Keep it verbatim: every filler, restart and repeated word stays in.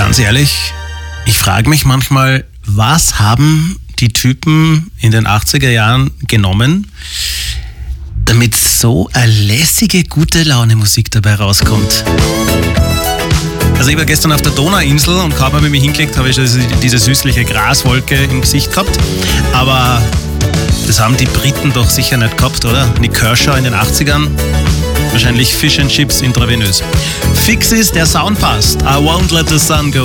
Ganz ehrlich, ich frage mich manchmal, was haben die Typen in den achtziger Jahren genommen, damit so eine lässige, gute Laune-Musik dabei rauskommt. Also ich war gestern auf der Donauinsel und kaum habe ich mich hingelegt, habe ich also diese süßliche Graswolke im Gesicht gehabt. Aber das haben die Briten doch sicher nicht gehabt, oder? Nick Kershaw in den achtzigern, wahrscheinlich Fish and Chips intravenös. Fix ist, der Sound passt. I won't let the sun go